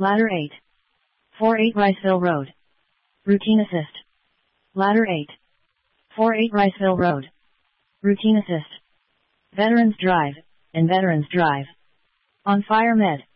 Ladder 8. 48 Riceville Road. Routine Assist. Ladder 8. 48 Riceville Road. Routine Assist. Veterans Drive, and Veterans Drive. On Fire Med.